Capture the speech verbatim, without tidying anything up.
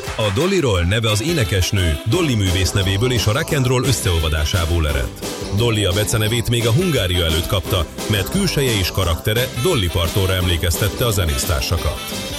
A Dolly Roll neve az énekesnő Dolly művész nevéből és a rock and roll összeolvadásából eredt. Dolly a becenevét még a Hungária előtt kapta, mert külseje és karaktere Dolly Partonra emlékeztette a zenésztársakat.